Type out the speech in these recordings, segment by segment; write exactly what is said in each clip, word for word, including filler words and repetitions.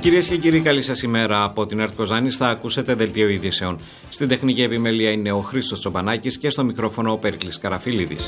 Κυρίες και κύριοι, καλή σας ημέρα. Από την ΕΡΤ Κοζάνης θα ακούσετε δελτίο ειδήσεων. Στην τεχνική επιμέλεια είναι ο Χρήστος Τσομπανάκης και στο μικρόφωνο ο Πέρικλης Καραφίλιδης.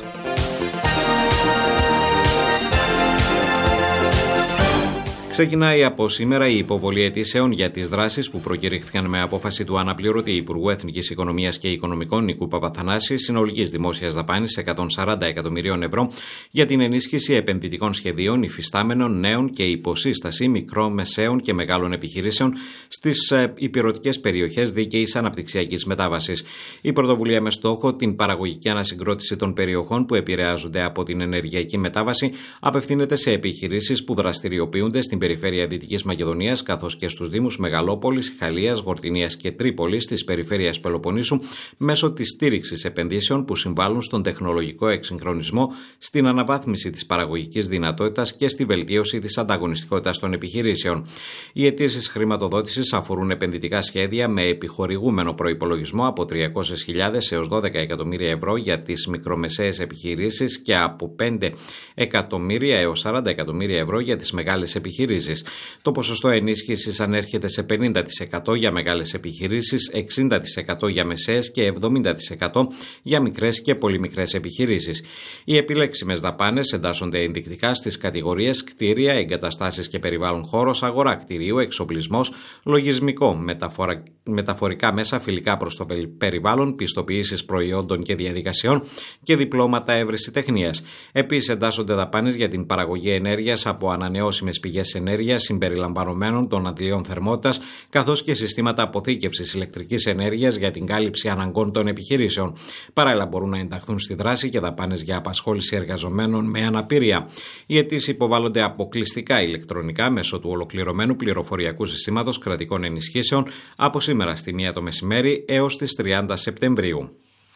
Ξεκινάει από σήμερα η υποβολή αιτήσεων για τις δράσεις που προκηρύχθηκαν με απόφαση του αναπληρωτή Υπουργού Εθνικής Οικονομίας και Οικονομικών Νικού Παπαθανάση συνολικής δημόσιας δαπάνης εκατόν σαράντα εκατομμυρίων ευρώ για την ενίσχυση επενδυτικών σχεδίων υφιστάμενων, νέων και υποσύσταση μικρών, μεσαίων και μεγάλων επιχειρήσεων στις ηπειρωτικές περιοχές δίκαιης αναπτυξιακής μετάβασης. Η πρωτοβουλία με στόχο την παραγωγική ανασυγκρότηση των περιοχών που επηρεάζονται από την ενεργειακή μετάβαση απευθύνεται σε επιχειρήσεις που δραστηριοποιούνται στην περιφέρεια Δυτικής Μακεδονίας, καθώς και στους δήμους Μεγαλόπολης, Χαλίας, Γορτινίας και Τρίπολης της περιφέρειας Πελοποννήσου, μέσω της στήριξης επενδύσεων που συμβάλλουν στον τεχνολογικό εξυγχρονισμό, στην αναβάθμιση της παραγωγικής δυνατότητας και στη βελτίωση της ανταγωνιστικότητας των επιχειρήσεων. Οι αιτήσεις χρηματοδότησης αφορούν επενδυτικά σχέδια με επιχορηγούμενο προϋπολογισμό από τριακόσιες χιλιάδες έως δώδεκα εκατομμύρια ευρώ για τις μικρομεσαίες επιχειρήσεις και από πέντε εκατομμύρια έως σαράντα εκατομμύρια ευρώ για τις μεγάλες επιχειρήσεις. Το ποσοστό ενίσχυσης ανέρχεται σε πενήντα τοις εκατό για μεγάλες επιχειρήσεις, εξήντα τοις εκατό για μεσαίες και εβδομήντα τοις εκατό για μικρές και πολύ μικρές επιχειρήσεις. Οι επιλέξιμες δαπάνες εντάσσονται ενδεικτικά στις κατηγορίες κτίρια, εγκαταστάσεις και περιβάλλον χώρος, αγορά κτηρίου, εξοπλισμός, λογισμικό, μεταφορα... μεταφορικά μέσα φιλικά προς το περιβάλλον, πιστοποιήσεις προϊόντων και διαδικασιών και διπλώματα ευρεσιτεχνίας. Επίσης εντάσσονται δαπάνες για την παραγωγή ενέργειας από ανανεώσιμες πηγές ενέργειας συμπεριλαμβανομένων των αντλιών θερμότητας, καθώς και συστήματα αποθήκευσης ηλεκτρικής ενέργειας για την κάλυψη αναγκών των επιχειρήσεων. Παράλληλα, μπορούν να ενταχθούν στη δράση και δαπάνες για απασχόληση εργαζομένων με αναπηρία. Οι αιτήσεις υποβάλλονται αποκλειστικά ηλεκτρονικά μέσω του ολοκληρωμένου πληροφοριακού συστήματος κρατικών ενισχύσεων από σήμερα στη μία το μεσημέρι έως τις τριάντα Σεπτεμβρίου.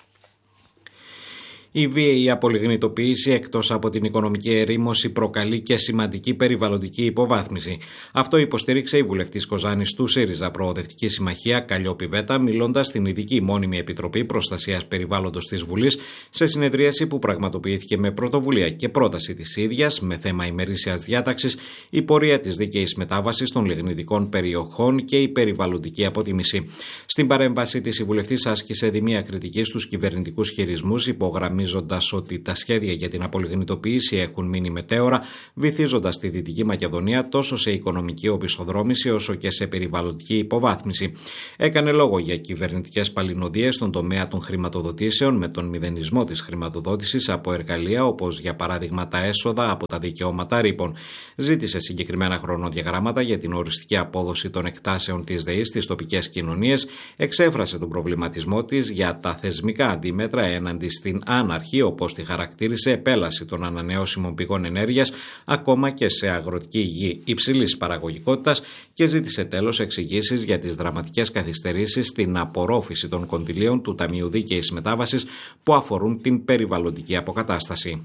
Η βίαιη απολιγνητοποίηση εκτός από την οικονομική ερήμωση προκαλεί και σημαντική περιβαλλοντική υποβάθμιση. Αυτό υποστήριξε η βουλευτής Κοζάνης του ΣΥΡΙΖΑ Προοδευτική Συμμαχία Καλλιόπη Βέτα, μιλώντας στην Ειδική Μόνιμη Επιτροπή Προστασίας Περιβάλλοντος της Βουλής, σε συνεδρίαση που πραγματοποιήθηκε με πρωτοβουλία και πρόταση της ίδιας με θέμα ημερήσιας διάταξης η πορεία της δίκαιης μετάβασης των λιγνητικών περιοχών και η περιβαλλοντική αποτίμηση. Στην παρέμβαση της η βουλευτής άσκησε δημία κριτική στους κυβερνητικούς χειρισμούς, υπογραμμίζοντας ότι τα σχέδια για την απολιγνητοποίηση έχουν μείνει μετέωρα, βυθίζοντας τη Δυτική Μακεδονία τόσο σε οικονομική οπισθοδρόμηση όσο και σε περιβαλλοντική υποβάθμιση. Έκανε λόγο για κυβερνητικές παλινοδίες στον τομέα των χρηματοδοτήσεων με τον μηδενισμό της χρηματοδότησης από εργαλεία όπως για παράδειγμα τα έσοδα από τα δικαιώματα ρήπων. Ζήτησε συγκεκριμένα χρονοδιαγράμματα για την οριστική απόδοση των εκτάσεων της ΔΕΗ στις τοπικές κοινωνίες, εξέφρασε τον προβληματισμό της για τα θεσμικά αντίμετρα έναντι στην άναρχη, όπως τη χαρακτήρισε, επέλαση των ανανεώσιμων πηγών ενέργειας ακόμα και σε αγροτική γη υψηλής παραγωγικότητας και ζήτησε τέλος εξηγήσεις για τις δραματικές καθυστερήσεις στην απορρόφηση των κονδυλίων του Ταμείου Δίκαιης Μετάβασης που αφορούν την περιβαλλοντική αποκατάσταση.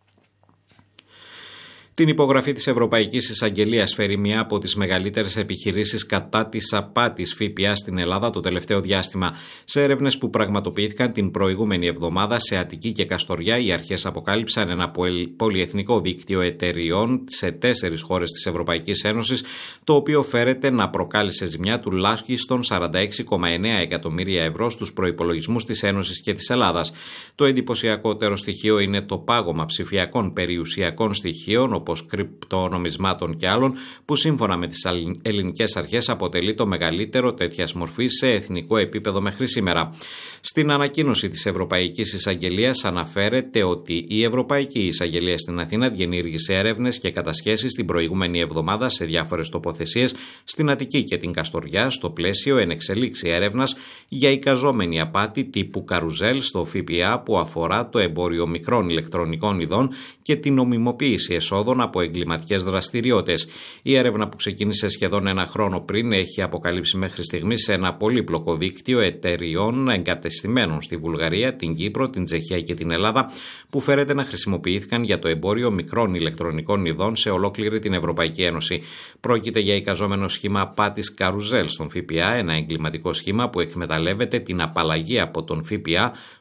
Την υπογραφή της Ευρωπαϊκής Εισαγγελίας φέρει μία από τις μεγαλύτερες επιχειρήσεις κατά της απάτης ΦΠΑ στην Ελλάδα το τελευταίο διάστημα. Σε έρευνες που πραγματοποιήθηκαν την προηγούμενη εβδομάδα σε Αττική και Καστοριά, οι αρχές αποκάλυψαν ένα πολυεθνικό δίκτυο εταιριών σε τέσσερις χώρες της Ευρωπαϊκής Ένωσης, το οποίο φέρεται να προκάλεσε ζημιά τουλάχιστον σαράντα έξι κόμμα εννέα εκατομμύρια ευρώ στους προϋπολογισμούς της Ένωσης και της Ελλάδας. Το εντυπωσιακότερο στοιχείο είναι το πάγωμα ψηφιακών περιουσιακών στοιχείων, όπως κρυπτονομισμάτων και άλλων, που σύμφωνα με τις ελληνικές αρχές αποτελεί το μεγαλύτερο τέτοιας μορφής σε εθνικό επίπεδο μέχρι σήμερα. Στην ανακοίνωση της Ευρωπαϊκής Εισαγγελίας αναφέρεται ότι η Ευρωπαϊκή Εισαγγελία στην Αθήνα διενήργησε έρευνες και κατασχέσεις την προηγούμενη εβδομάδα σε διάφορες τοποθεσίες στην Αττική και την Καστοριά, στο πλαίσιο εν εξελίξη έρευνας για εικαζόμενη απάτη τύπου καρουζέλ στο ΦΠΑ που αφορά το εμπόριο μικρών ηλεκτρονικών ειδών και την νομιμοποίηση εσόδων από εγκληματικές δραστηριότητες. Η έρευνα που ξεκίνησε σχεδόν ένα χρόνο πριν έχει αποκαλύψει μέχρι στιγμής ένα πολύπλοκο δίκτυο εταιριών εγκατεστημένων στη Βουλγαρία, την Κύπρο, την Τσεχία και την Ελλάδα που φέρεται να χρησιμοποιήθηκαν για το εμπόριο μικρών ηλεκτρονικών ειδών σε ολόκληρη την Ευρωπαϊκή Ένωση. Πρόκειται για εικαζόμενο σχήμα απάτης καρουζέλ στον ΦΠΑ, ένα εγκληματικό σχήμα που εκμεταλλεύεται την απαλλαγή από τον ΦΠΑ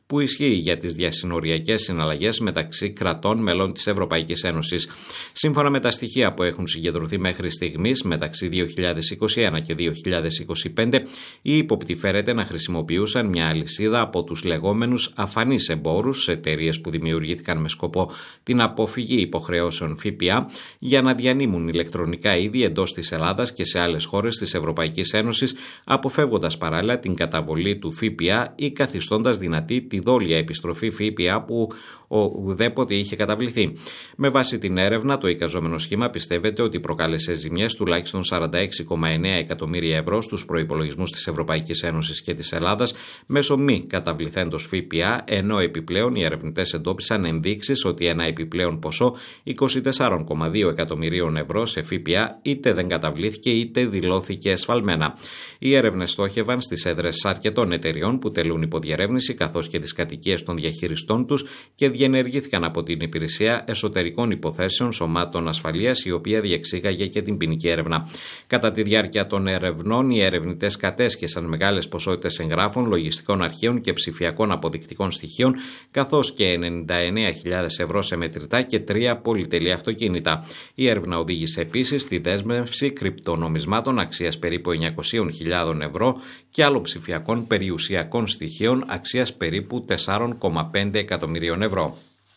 που ισχύει για τις διασυνοριακές συναλλαγές μεταξύ κρατών μελών της Ευρωπαϊκής Ένωσης. Σύμφωνα με τα στοιχεία που έχουν συγκεντρωθεί μέχρι στιγμής μεταξύ δύο χιλιάδες είκοσι ένα και δύο χιλιάδες είκοσι πέντε, οι ύποπτοι φέρεται να χρησιμοποιούσαν μια αλυσίδα από τους λεγόμενους αφανείς εμπόρους, εταιρείες που δημιουργήθηκαν με σκοπό την αποφυγή υποχρεώσεων ΦΠΑ, για να διανύμουν ηλεκτρονικά είδη εντός της Ελλάδας και σε άλλες χώρες της Ευρωπαϊκής Ένωσης, αποφεύγοντας παράλληλα την καταβολή του ΦΠΑ ή καθιστώντας δυνατή τη δόλια επιστροφή ΦΠΑ που ουδέποτε είχε καταβληθεί. Με βάση την έρευνα, το εικαζόμενο σχήμα πιστεύεται ότι προκάλεσε ζημιές τουλάχιστον σαράντα έξι κόμμα εννέα εκατομμύρια ευρώ στους προϋπολογισμούς της Ευρωπαϊκής Ένωσης και της Ελλάδας μέσω μη καταβληθέντος ΦΠΑ, ενώ επιπλέον οι ερευνητές εντόπισαν ενδείξεις ότι ένα επιπλέον ποσό είκοσι τέσσερα κόμμα δύο εκατομμυρίων ευρώ σε ΦΠΑ είτε δεν καταβλήθηκε είτε δηλώθηκε εσφαλμένα. Οι έρευνες στόχευαν στις έδρες αρκετών εταιριών που τελούν υποδιερεύνηση, καθώς και τις κατοικίες των διαχειριστών τους, και διενεργήθηκαν από την Υπηρεσία Εσωτερικών Υποθέσεων Σωμάτων Ασφαλείας, η οποία διεξήγαγε και την ποινική έρευνα. Κατά τη διάρκεια των ερευνών, οι ερευνητές κατέσχεσαν μεγάλες ποσότητες εγγράφων, λογιστικών αρχείων και ψηφιακών αποδεικτικών στοιχείων, καθώς και ενενήντα εννέα χιλιάδες ευρώ σε μετρητά και τρία πολυτελή αυτοκίνητα. Η έρευνα οδήγησε επίσης στη δέσμευση κρυπτονομισμάτων αξίας περίπου εννιακόσιες χιλιάδες ευρώ και άλλων ψηφιακών περιουσιακών στοιχείων αξίας περίπου τέσσερα κόμμα πέντε εκατομμυρίων ευρώ.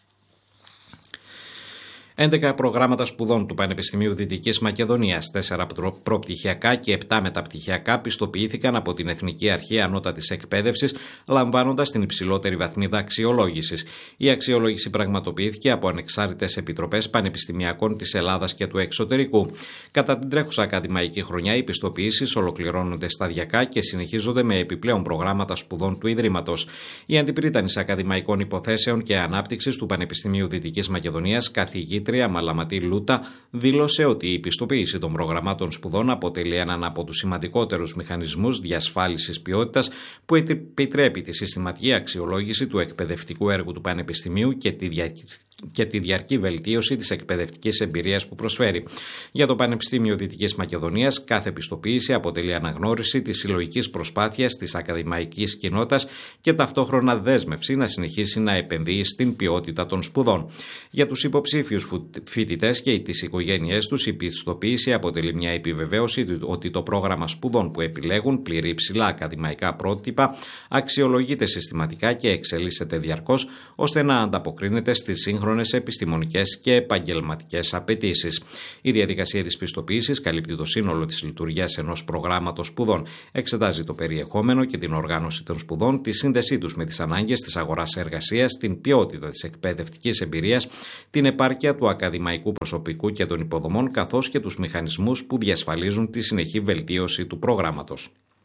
έντεκα προγράμματα σπουδών του Πανεπιστημίου Δυτικής Μακεδονίας, τέσσερα προπτυχιακά και επτά μεταπτυχιακά, πιστοποιήθηκαν από την Εθνική Αρχή Ανώτατης Εκπαίδευσης, λαμβάνοντας την υψηλότερη βαθμίδα αξιολόγησης. Η αξιολόγηση πραγματοποιήθηκε από ανεξάρτητες επιτροπές πανεπιστημιακών της Ελλάδας και του εξωτερικού. Κατά την τρέχουσα ακαδημαϊκή χρονιά, οι πιστοποιήσεις ολοκληρώνονται σταδιακά και συνεχίζονται με επιπλέον προγράμματα σπουδών του Ιδρύματος. Η Αντιπρίτανης Ακαδημαϊκών Υποθέσεων και Ανάπτυξης του Πανεπιστημίου Δυτικής Μακεδονίας, καθηγήτρια Μαλαματή Λούτα, δήλωσε ότι η πιστοποίηση των προγραμμάτων σπουδών αποτελεί έναν από τους σημαντικότερους μηχανισμούς διασφάλισης ποιότητας που επιτρέπει τη συστηματική αξιολόγηση του εκπαιδευτικού έργου του Πανεπιστημίου και τη διακήρυξη και τη διαρκή βελτίωση της εκπαιδευτικής εμπειρίας που προσφέρει. Για το Πανεπιστήμιο Δυτικής Μακεδονίας, κάθε πιστοποίηση αποτελεί αναγνώριση της συλλογικής προσπάθειας της ακαδημαϊκής κοινότητας και ταυτόχρονα δέσμευση να συνεχίσει να επενδύει στην ποιότητα των σπουδών. Για τους υποψήφιους φοιτητές και τις οικογένειές τους, η πιστοποίηση αποτελεί μια επιβεβαίωση ότι το πρόγραμμα σπουδών που επιλέγουν πληρεί υψηλά ακαδημαϊκά πρότυπα, αξιολογείται συστηματικά και εξελίσσεται διαρκώς, ώστε να ανταποκρίνεται στις σύγχρονες επιστημονικές και επαγγελματικές απαιτήσεις. Η διαδικασία της πιστοποίησης καλύπτει το σύνολο της λειτουργίας ενός προγράμματος σπουδών, εξετάζει το περιεχόμενο και την οργάνωση των σπουδών, τη σύνδεσή τους με τις ανάγκες της αγοράς εργασίας, την ποιότητα της εκπαιδευτικής εμπειρίας, την επάρκεια του ακαδημαϊκού προσωπικού και των υποδομών, καθώς και τους μηχανισμούς που διασφαλίζουν τη συνεχή βελτίωση του προγράμματος.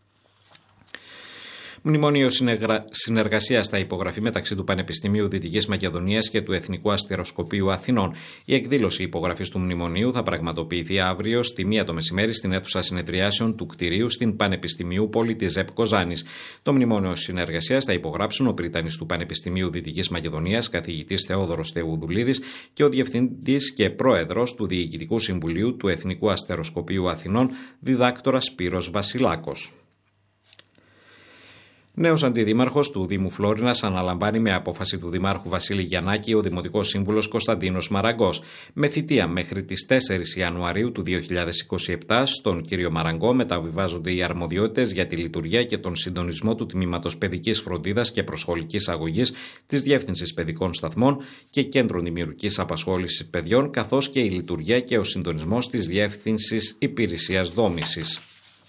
Μνημόνιο συνεργασίας θα υπογραφεί μεταξύ του Πανεπιστημίου Δυτικής Μακεδονίας και του Εθνικού Αστεροσκοπείου Αθηνών. Η εκδήλωση υπογραφής του μνημονίου θα πραγματοποιηθεί αύριο στη μία το μεσημέρι στην αίθουσα συνεδριάσεων του κτηρίου στην Πανεπιστημίου Πόλη της ΖΕΠ Κοζάνης. Το μνημόνιο συνεργασίας θα υπογράψουν ο πρίτανης του Πανεπιστημίου Δυτικής Μακεδονίας, καθηγητής Θεόδωρος Θεουδουλίδης, και ο διευθυντής και πρόεδρος του Διοικητικού Συμβουλίου του Εθνικού Αστεροσκοπείου Αθηνών, διδάκτορας Σπύρος Βασιλάκος. Νέος αντιδήμαρχος του Δήμου Φλόρινας αναλαμβάνει με απόφαση του Δημάρχου Βασίλη Γιαννάκη ο Δημοτικός Σύμβουλος Κωνσταντίνος Μαραγκός. Με θητεία μέχρι τις τέσσερις Ιανουαρίου του δύο χιλιάδες είκοσι επτά, στον κύριο Μαραγκό μεταβιβάζονται οι αρμοδιότητες για τη λειτουργία και τον συντονισμό του Τμήματος Παιδικής Φροντίδας και Προσχολικής Αγωγής της Διεύθυνσης Παιδικών Σταθμών και Κέντρων Δημιουργικής Απασχόλησης Παιδιών, καθώς και η λειτουργία και ο συντονισμός της Διεύθυνσης Υπηρεσίας Δόμησης.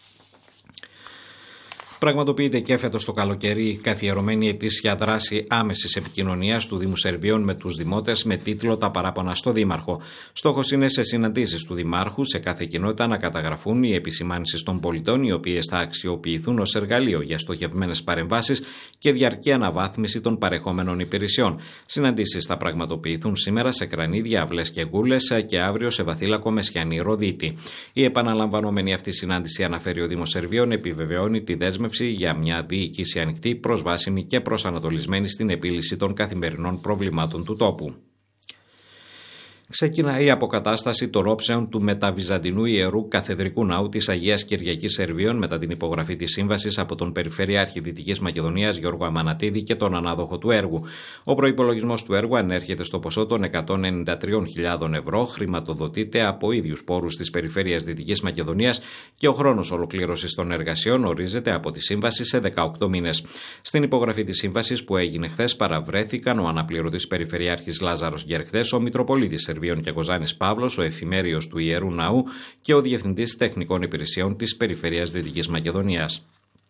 Πραγματοποιείται και φέτος το καλοκαίρι καθιερωμένη ετήσια δράση άμεσης επικοινωνίας του Δήμου Σερβίων με τους δημότες με τίτλο «Τα παράπονα στο Δήμαρχο». Στόχος είναι σε συναντήσεις του Δημάρχου σε κάθε κοινότητα να καταγραφούν οι επισημάνσεις των πολιτών, οι οποίες θα αξιοποιηθούν ως εργαλείο για στοχευμένες παρεμβάσεις και διαρκή αναβάθμιση των παρεχόμενων υπηρεσιών. Συναντήσεις θα πραγματοποιηθούν σήμερα σε Κρανίδια, Αυλές και Γκούλες και αύριο σε Βαθύλακο, Μεσιανή, Ροδίτη. Η επαναλαμβανόμενη αυτή συνάντηση, αναφέρει ο Δήμος Σερβίων, επιβεβαιώνει τη δέσμευση για μια διοίκηση ανοιχτή, προσβάσιμη και προσανατολισμένη στην επίλυση των καθημερινών προβλημάτων του τόπου. Ξεκινάει η αποκατάσταση των όψεων του μεταβυζαντινού ιερού καθεδρικού ναού της Αγίας Κυριακής Σερβίων μετά την υπογραφή της σύμβασης από τον Περιφερειάρχη Δυτικής Μακεδονίας Γιώργο Αμανατίδη και τον ανάδοχο του έργου. Ο προϋπολογισμός του έργου ανέρχεται στο ποσό των εκατόν ενενήντα τρεις χιλιάδες ευρώ, χρηματοδοτείται από ίδιους πόρους της Περιφέρειας Δυτικής Μακεδονίας και ο χρόνος ολοκλήρωσης των εργασιών ορίζεται από τη σύμβαση σε δεκαοκτώ μήνες. Στην υπογραφή της σύμβασης που έγινε χθες παραβρέθηκαν ο αναπληρωτής Περιφερειάρχης Λάζαρος Γερχθές, ο Μητροπολίτης Σερβίων και Κοζάνης Παύλος, ο εφημέριος του Ιερού Ναού και ο Διευθυντής Τεχνικών Υπηρεσιών της Περιφερειάς Δυτικής Μακεδονίας.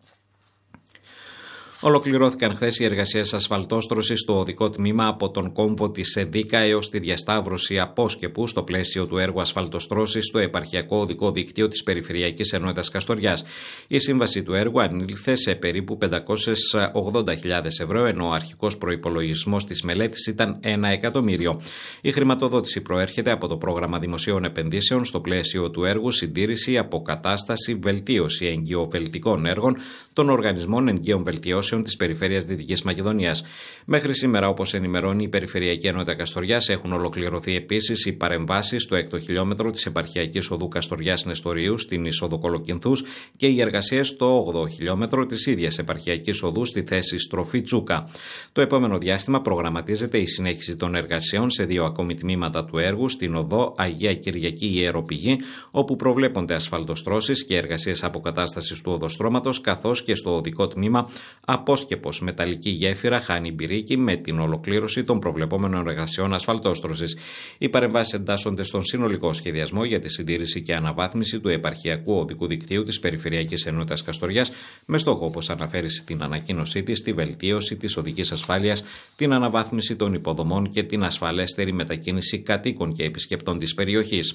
Ολοκληρώθηκαν χθες οι εργασίες ασφαλτόστρωσης στο οδικό τμήμα από τον κόμβο της Εδίκα έως τη διασταύρωση Απόσκεπου στο πλαίσιο του έργου ασφαλτοστρώσης στο επαρχιακό οδικό δίκτυο της Περιφερειακής Ενότητας Καστοριάς. Η σύμβαση του έργου ανήλθε σε περίπου πεντακόσιες ογδόντα χιλιάδες ευρώ, ενώ ο αρχικός προϋπολογισμός της μελέτης ήταν ένα εκατομμύριο. Η χρηματοδότηση προέρχεται από το πρόγραμμα δημοσίων επενδύσεων στο πλαίσιο του έργου Συντήρηση, Αποκατάσταση, Βελτίωση Εγκυοβελτικών Έργων των Οργανισμών Εγκύων Βελτιώσεων της Περιφέρειας Δυτικής Μακεδονίας. Μέχρι σήμερα, όπως ενημερώνει η Περιφερειακή Ενότητα Καστοριάς, έχουν ολοκληρωθεί επίσης οι παρεμβάσεις στο έκτο χιλιόμετρο της επαρχιακής οδού Καστοριάς Νεστορίου στην είσοδο Κολοκυνθούς και οι εργασίες στο όγδοο χιλιόμετρο της ίδιας επαρχιακής οδού στη θέση στροφή Τσούκα. Το επόμενο διάστημα προγραμματίζεται η συνέχιση των εργασιών σε δύο ακόμη τμήματα του έργου στην οδό Αγία Κυριακή Ιεροπηγή, όπου προβλέπονται ασφαλτοστρώσεις και εργασίες αποκατάστασης του οδοστρώματος, καθώς και στο οδικό τμήμα Απόσκεπος μεταλλική γέφυρα Χάνη Μπυρίκη με την ολοκλήρωση των προβλεπόμενων εργασιών ασφαλτόστρωσης. Οι παρεμβάσεις εντάσσονται στον συνολικό σχεδιασμό για τη συντήρηση και αναβάθμιση του επαρχιακού οδικού δικτύου της Περιφερειακής Ενότητας Καστοριάς, με στόχο, όπως αναφέρει στην ανακοίνωσή της, τη βελτίωση της οδικής ασφάλειας, την αναβάθμιση των υποδομών και την ασφαλέστερη μετακίνηση κατοίκων και επισκεπτών της περιοχής.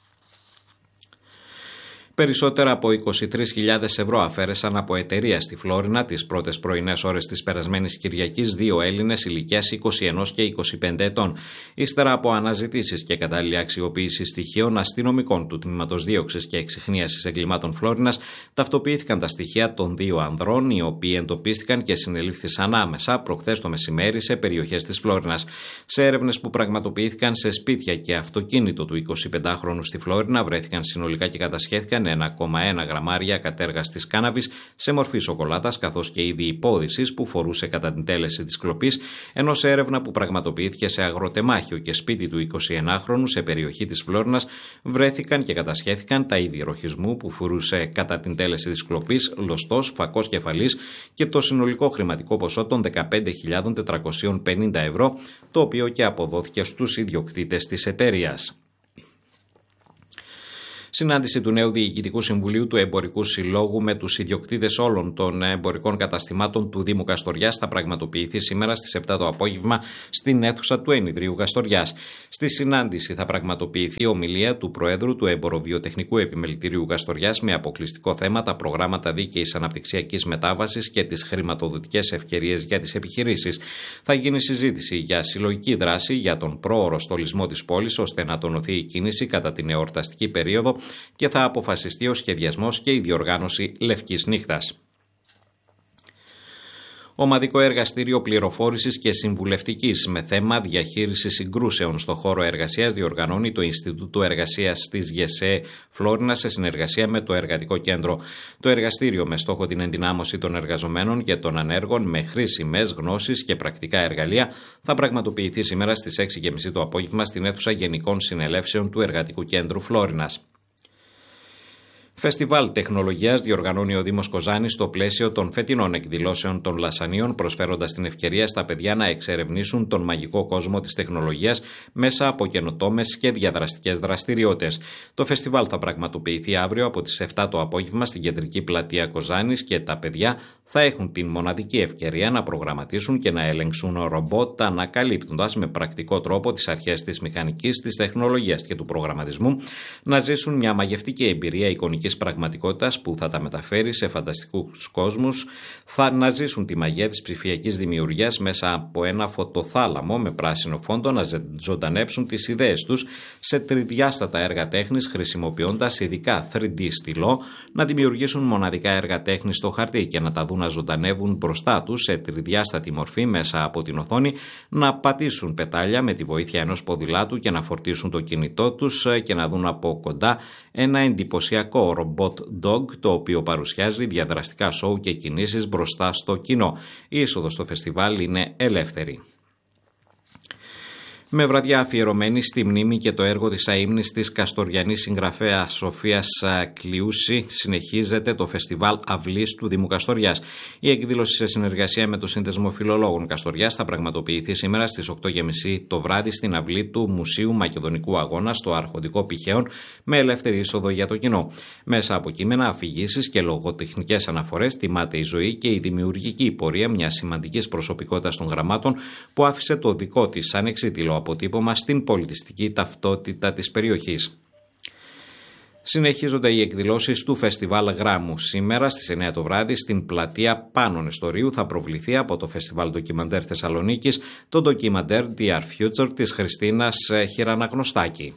Περισσότερα από είκοσι τρεις χιλιάδες ευρώ αφαίρεσαν από εταιρεία στη Φλόρινα τις πρώτες πρωινές ώρες της περασμένης Κυριακής δύο Έλληνες ηλικίας είκοσι ένα και είκοσι πέντε ετών. Ύστερα από αναζητήσεις και κατάλληλη αξιοποίηση στοιχείων αστυνομικών του Τμήματος Δίωξης και Εξιχνίασης Εγκλημάτων Φλόρινας, ταυτοποιήθηκαν τα στοιχεία των δύο ανδρών, οι οποίοι εντοπίστηκαν και συνελήφθησαν άμεσα προχθές το μεσημέρι σε περιοχές της Φλόρινας. Σε έρευνες που πραγματοποιήθηκαν σε σπίτια και αυτοκίνητο του εικοσιπεντάχρονου στη Φλόρινα, βρέθηκαν συνολικά και κατασχέθηκαν ένα κόμμα ένα γραμμάρια κατέργαστης κάναβης σε μορφή σοκολάτας, καθώς και είδη υπόδυσης που φορούσε κατά την τέλεση της κλοπής, ενώ σε έρευνα που πραγματοποιήθηκε σε αγροτεμάχιο και σπίτι του εικοσιενάχρονου σε περιοχή της Φλόρινας βρέθηκαν και κατασχέθηκαν τα είδη ροχισμού που φορούσε κατά την τέλεση της κλοπής, λωστός, φακός κεφαλής και το συνολικό χρηματικό ποσό των δεκαπέντε χιλιάδες τετρακόσια πενήντα ευρώ, το οποίο και αποδόθηκε στους ιδιοκτήτες της εταιρείας. Συνάντηση του νέου Διοικητικού Συμβουλίου του Εμπορικού Συλλόγου με τους ιδιοκτήτες όλων των εμπορικών καταστημάτων του Δήμου Καστοριάς θα πραγματοποιηθεί σήμερα στις επτά το απόγευμα στην αίθουσα του Ενιδρίου Καστοριάς. Στη συνάντηση θα πραγματοποιηθεί ομιλία του Προέδρου του Εμποροβιοτεχνικού Επιμελητηρίου Καστοριάς με αποκλειστικό θέμα τα προγράμματα δίκαιης αναπτυξιακής μετάβασης και τις χρηματοδοτικές ευκαιρίες για τις επιχειρήσεις. Θα γίνει συζήτηση για συλλογική δράση για τον πρόωρο στολισμό της πόλης, ώστε να τονωθεί η κίνηση κατά την εορταστική περίοδο, και θα αποφασιστεί ο σχεδιασμός και η διοργάνωση Λευκής Νύχτας. Ομαδικό εργαστήριο πληροφόρησης και συμβουλευτικής με θέμα διαχείριση συγκρούσεων στο χώρο εργασίας διοργανώνει το Ινστιτούτο Εργασίας της ΓΕΣΕ Φλόρινα σε συνεργασία με το Εργατικό Κέντρο. Το εργαστήριο, με στόχο την ενδυνάμωση των εργαζομένων και των ανέργων με χρήσιμες γνώσεις και πρακτικά εργαλεία, θα πραγματοποιηθεί σήμερα στις έξι και μισή το απόγευμα στην αίθουσα Γενικών Συνελεύσεων του Εργατικού Κέντρου Φλόρινας. Φεστιβάλ τεχνολογίας διοργανώνει ο Δήμος Κοζάνης στο πλαίσιο των φετινών εκδηλώσεων των Λασανίων, προσφέροντας την ευκαιρία στα παιδιά να εξερευνήσουν τον μαγικό κόσμο της τεχνολογίας μέσα από καινοτόμες και διαδραστικές δραστηριότητες. Το φεστιβάλ θα πραγματοποιηθεί αύριο από τις επτά το απόγευμα στην κεντρική πλατεία Κοζάνης και τα παιδιά θα έχουν την μοναδική ευκαιρία να προγραμματίσουν και να ελεγξούν ρομπότ, ανακαλύπτοντας με πρακτικό τρόπο τις αρχές της μηχανικής, της τεχνολογίας και του προγραμματισμού, να ζήσουν μια μαγευτική εμπειρία εικονικής πραγματικότητας που θα τα μεταφέρει σε φανταστικούς κόσμους, θα να ζήσουν τη μαγεία της ψηφιακής δημιουργίας μέσα από ένα φωτοθάλαμο με πράσινο φόντο, να ζωντανέψουν τις ιδέες τους σε τριδιάστατα έργα τέχνης χρησιμοποιώντας ειδικά θρι ντι στυλό, να δημιουργήσουν μοναδικά έργα τέχνης στο χαρτί και να τα δουν να ζωντανεύουν μπροστά τους σε τριδιάστατη μορφή μέσα από την οθόνη, να πατήσουν πετάλια με τη βοήθεια ενός ποδηλάτου και να φορτίσουν το κινητό τους και να δουν από κοντά ένα εντυπωσιακό ρομπότ dog, το οποίο παρουσιάζει διαδραστικά σοου και κινήσεις μπροστά στο κοινό. Η είσοδος στο φεστιβάλ είναι ελεύθερη. Με βραδιά αφιερωμένη στη μνήμη και το έργο της αείμνης της καστοριανής συγγραφέα Σοφίας Κλιούση, συνεχίζεται το φεστιβάλ Αυλής του Δήμου Καστοριάς. Η εκδήλωση, σε συνεργασία με το Σύνδεσμο Φιλολόγων Καστοριάς, θα πραγματοποιηθεί σήμερα στις οκτώ και μισή το βράδυ στην αυλή του Μουσείου Μακεδονικού Αγώνα στο Αρχοντικό Πηχαίων, με ελεύθερη είσοδο για το κοινό. Μέσα από κείμενα, αφηγήσεις και λογοτεχνικές αναφορές τιμάται η ζωή και η δημιουργική πορεία μιας σημαντικής προσωπικότητας των γραμμάτων που άφησε το δικό της ανεξίτηλο αποτύπωμα στην πολιτιστική ταυτότητα της περιοχής. Συνεχίζονται οι εκδηλώσεις του Φεστιβάλ Γράμμου. Σήμερα στις εννιά το βράδυ στην πλατεία Πάνων Εστορίου θα προβληθεί από το Φεστιβάλ Ντοκιμαντέρ Θεσσαλονίκης το ντοκιμαντέρ ντι αρ Future της Χριστίνας Χιραναγνωστάκη.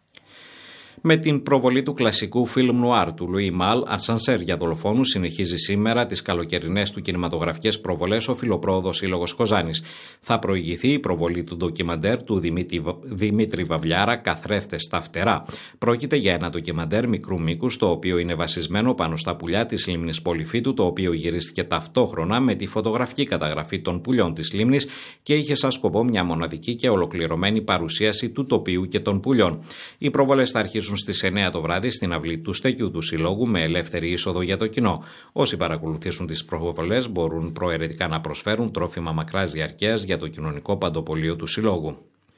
Με την προβολή του κλασικού φιλμ νουάρ του Λουί Μαλ, Ασανσέρ για δολοφόνους, συνεχίζει σήμερα τις καλοκαιρινές του κινηματογραφικές προβολές ο Φιλοπρόοδος Σύλλογος Κοζάνης. Θα προηγηθεί η προβολή του ντοκιμαντέρ του Δημήτρη, Δημήτρη Βαβλιάρα, «Καθρέφτες στα φτερά». Πρόκειται για ένα ντοκιμαντέρ μικρού μήκους, το οποίο είναι βασισμένο πάνω στα πουλιά της λίμνης Πολυφίτου, το οποίο γυρίστηκε ταυτόχρονα με τη φωτογραφική καταγραφή των πουλιών της λίμνης και είχε σαν σκοπό μια μοναδική και ολοκληρωμένη παρουσίαση του τοπίου και των πουλιών. Οι προβολές θα αρχίσουν στις εννιά το βράδυ στην αυλή του στέκιου του Συλλόγου με ελεύθερη είσοδο για το κοινό. Όσοι παρακολουθήσουν τις προβολές μπορούν προαιρετικά να προσφέρουν τρόφιμα μακράς διαρκείας για το κοινωνικό παντοπολείο του Συλλόγου.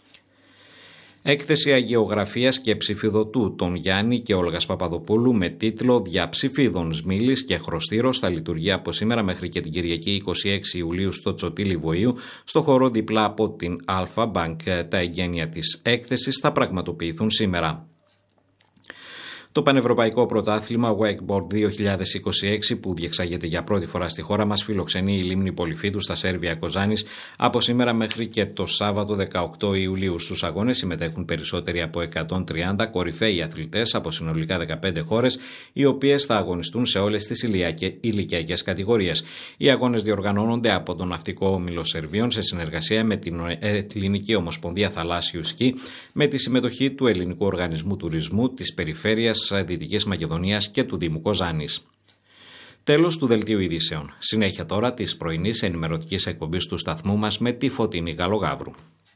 Έκθεση αγιογραφίας και ψηφιδωτού των Γιάννη και Όλγας Παπαδοπούλου με τίτλο «Διαψηφίδων Σμήλης και Χρωστήρος» θα λειτουργεί από σήμερα μέχρι και την Κυριακή είκοσι έξι Ιουλίου στο Τσοτήλι Βοήου, στο χώρο δίπλα από την Αλφα Μπανκ. Τα εγγένεια της έκθεσης θα πραγματοποιηθούν σήμερα. Το Πανευρωπαϊκό Πρωτάθλημα Wakeboard δύο χιλιάδες είκοσι έξι, που διεξάγεται για πρώτη φορά στη χώρα μας, φιλοξενεί η λίμνη Πολυφίτου στα Σέρβια Κοζάνης από σήμερα μέχρι και το Σάββατο δεκαοκτώ Ιουλίου. Στους αγώνες συμμετέχουν περισσότεροι από εκατόν τριάντα κορυφαίοι αθλητές από συνολικά δεκαπέντε χώρες, οι οποίες θα αγωνιστούν σε όλες τις ηλικιακές κατηγορίες. Οι αγώνες διοργανώνονται από τον Ναυτικό Όμιλο Σερβίων σε συνεργασία με την Ελληνική Ομοσπονδία Θαλάσσιου Σκι, με τη συμμετοχή του Ελληνικού Οργανισμού Τουρισμού της Περιφέρειας Δυτικής Μακεδονίας και του Δήμου Κοζάνης. Τέλος του δελτίου ειδήσεων. Συνέχεια τώρα της πρωινής ενημερωτικής εκπομπής του σταθμού μας με τη Φωτεινή Γαλογάβρου.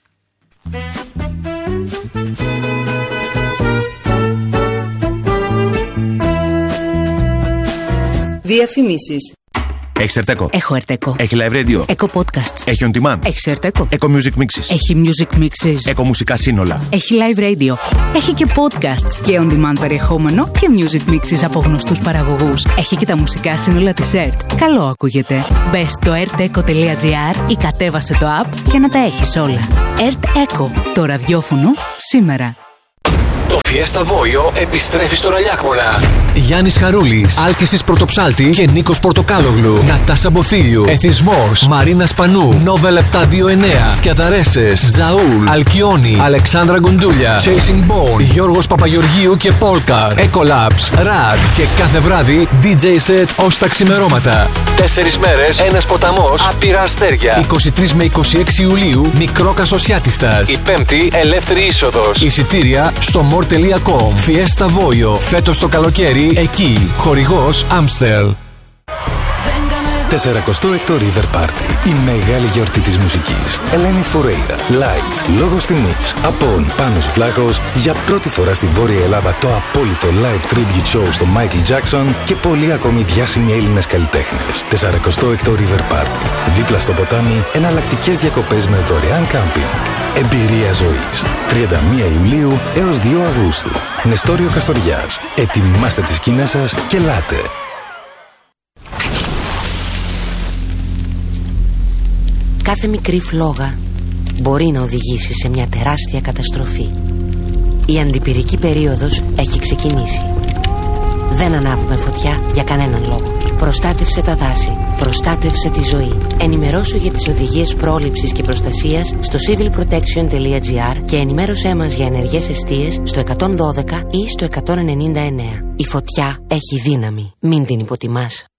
Διαφημίσεις. Έχεις Ερτέκο? Έχω Ερτέκο. Έχει live radio? Έχω podcasts. Έχει on demand? Έχεις Ερτέκο? Έχω music mixes? Έχει music mixes. Έχω μουσικά σύνολα? Έχει live radio. Έχει και podcasts και on demand περιεχόμενο και music mixes από γνωστούς παραγωγούς. Έχει και τα μουσικά σύνολα της ΕΡΤ. Καλό ακούγεται. Μπες στο ερτέκο τελεία τζι άρ ή κατέβασε το app για να τα έχεις όλα. ΕΡΤ-ΕΚΟ. Το ραδιόφωνο σήμερα. Το Fiesta Voio επιστρέφει στο Ραλιάκμονα. Γιάννης Χαρούλης, Άλκησης Πρωτοψάλτη και Νίκος Πορτοκάλογλου. Νατάσα Μποφίλιου, Εθισμός, Μαρίνα Σπανού, Νόβελ επτακόσια είκοσι εννέα, Σκιαδαρέσες, Τζαούλ, Αλκιόνι, Αλεξάνδρα Γκουντούλια, Chasing Bone, Γιώργος Παπαγεωργίου και Polkar, Ecolabs, Rad και κάθε βράδυ ντι τζέι set ως τα ξημερώματα. Τέσσερις μέρες, ένας ποταμός, άπειρα αστέρια. είκοσι τρεις με είκοσι έξι Ιουλίου, μικρό Καστοσιάτιστας. Η Πέμπτη, ελεύθερη είσοδος. Εισιτήρια στο more τελεία com. Fiesta Voio, φέτος το καλοκαίρι εκεί. Χορηγός Amstel. σαρικοστό έκτο River Party. Η μεγάλη γιορτή της μουσικής. Ελένη Φουρέιρα, Light, λόγος τιμής. Απόν, Πάνος Βλάχος, για πρώτη φορά στην Βόρεια Ελλάδα το απόλυτο live tribute show στο Michael Jackson και πολλοί ακόμη διάσημοι Έλληνες καλλιτέχνες. σαρικοστό έκτο River Party. Δίπλα στο ποτάμι, εναλλακτικές διακοπές με δωρεάν κάμπινγκ. Εμπειρία ζωής. τριάντα μία Ιουλίου έως δύο Αυγούστου. Νεστόριο Καστοριάς. Ετοιμάστε τις σκηνές σας και ελάτε. Κάθε μικρή φλόγα μπορεί να οδηγήσει σε μια τεράστια καταστροφή. Η αντιπυρική περίοδος έχει ξεκινήσει. Δεν ανάβουμε φωτιά για κανέναν λόγο. Προστάτευσε τα δάση. Προστάτευσε τη ζωή. Ενημερώσου για τις οδηγίες πρόληψης και προστασίας στο civil protection τελεία τζι άρ και ενημέρωσέ μας για ενεργές εστίες στο εκατόν δώδεκα ή στο εκατόν ενενήντα εννέα. Η φωτιά έχει δύναμη. Μην την υποτιμάς.